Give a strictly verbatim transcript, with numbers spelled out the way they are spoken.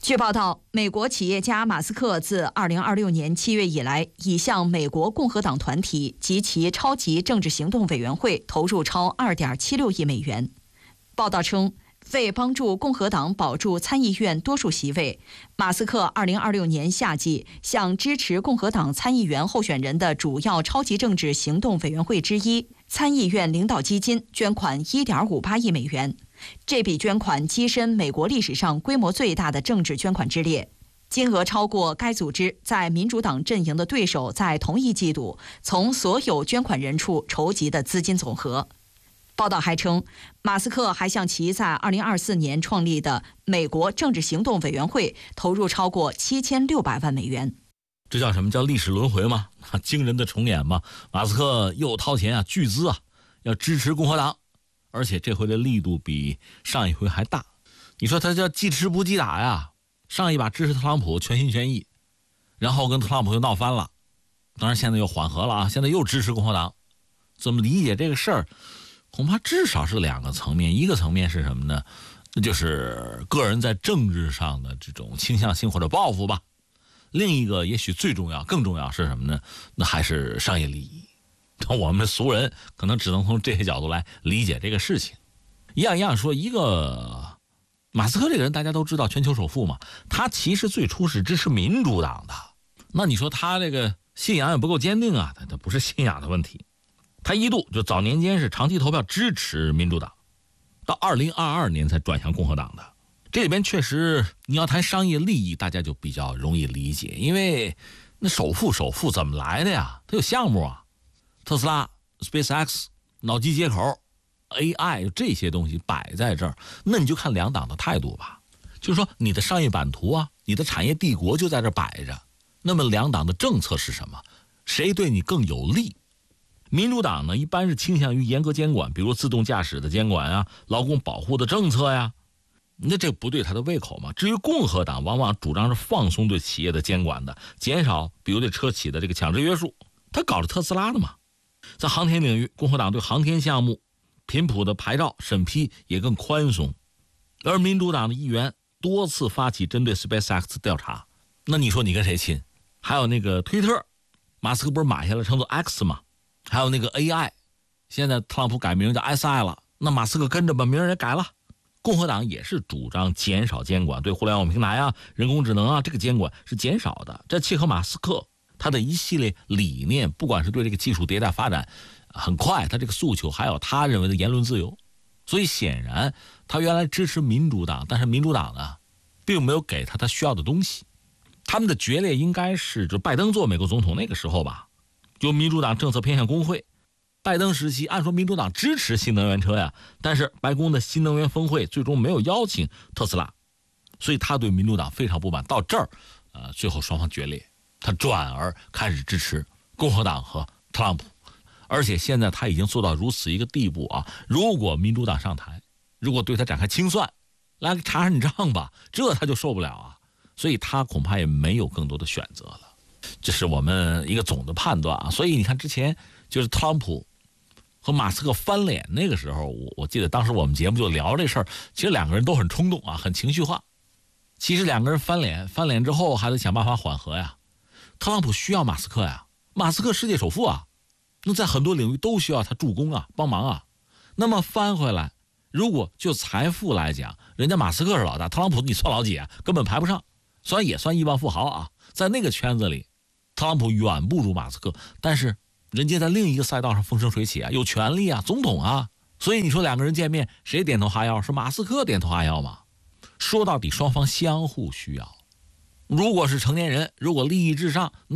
据报道，美国企业家马斯克自二零二六年七月以来，已向美国共和党团体及其超级政治行动委员会投入超 二点七六亿美元。报道称，为帮助共和党保住参议院多数席位，马斯克二零二六年夏季向支持共和党参议员候选人的主要超级政治行动委员会之一参议院领导基金捐款 一点五八亿美元。这笔捐款跻身美国历史上规模最大的政治捐款之列，金额超过该组织在民主党阵营的对手在同一季度从所有捐款人处筹集的资金总和。报道还称，马斯克还向其在二零二四年创立的美国政治行动委员会投入超过七千六百万美元。 这叫什么？叫历史轮回吗？惊人的重演吗？马斯克又掏钱啊，巨资啊，要支持共和党，而且这回的力度比上一回还大。你说他叫记吃不记打呀？上一把支持特朗普全心全意，然后跟特朗普又闹翻了，当然现在又缓和了啊，现在又支持共和党。怎么理解这个事儿？恐怕至少是两个层面，一个层面是什么呢？那就是个人在政治上的这种倾向性或者抱负吧。另一个也许最重要更重要是什么呢？那还是商业利益。我们俗人可能只能从这些角度来理解这个事情。一样一样说，一个马斯克这个人大家都知道，全球首富嘛，他其实最初是支持民主党的。那你说他这个信仰也不够坚定啊，他他不是信仰的问题。他一度就早年间是长期投票支持民主党，到二零二二年才转向共和党的。这里边确实你要谈商业利益，大家就比较容易理解，因为那首富首富怎么来的呀？他有项目啊，特斯拉、SpaceX、脑机接口、A I 这些东西摆在这儿，那你就看两党的态度吧。就是说你的商业版图啊，你的产业帝国就在这摆着，那么两党的政策是什么？谁对你更有利？民主党呢，一般是倾向于严格监管，比如自动驾驶的监管啊，劳工保护的政策呀，那这不对他的胃口嘛。至于共和党，往往主张是放松对企业的监管的，减少比如对车企的这个强制约束。他搞了特斯拉的嘛，在航天领域，共和党对航天项目频谱的牌照审批也更宽松，而民主党的议员多次发起针对 SpaceX 调查。那你说你跟谁亲？还有那个推特，马斯克不是买下来称作 X 吗？还有那个 A I， 现在特朗普改名叫 S I 了，那马斯克跟着把名也改了。共和党也是主张减少监管，对互联网平台啊、人工智能啊，这个监管是减少的。这契合马斯克他的一系列理念，不管是对这个技术迭代发展很快，他这个诉求，还有他认为的言论自由。所以显然他原来支持民主党，但是民主党呢并没有给他他需要的东西。他们的决裂应该是就拜登做美国总统那个时候吧，就民主党政策偏向工会。拜登时期按说民主党支持新能源车呀，但是白宫的新能源峰会最终没有邀请特斯拉，所以他对民主党非常不满。到这儿呃，最后双方决裂，他转而开始支持共和党和特朗普。而且现在他已经做到如此一个地步啊，如果民主党上台，如果对他展开清算，来查查你账吧，这他就受不了啊。所以他恐怕也没有更多的选择了。这是我们一个总的判断啊。所以你看之前就是特朗普和马斯克翻脸那个时候，我我记得当时我们节目就聊这事儿，其实两个人都很冲动啊，很情绪化。其实两个人翻脸，翻脸之后还得想办法缓和呀。特朗普需要马斯克呀，马斯克世界首富啊，那在很多领域都需要他助攻啊，帮忙啊。那么翻回来，如果就财富来讲，人家马斯克是老大，特朗普你算老几啊？根本排不上。虽然也算亿万富豪啊，在那个圈子里，特朗普远不如马斯克，但是人家在另一个赛道上风生水起啊，有权利啊，总统啊。所以你说两个人见面，谁点头哈腰？是马斯克点头哈腰吗？说到底，双方相互需要。如果是成年人，如果利益至上，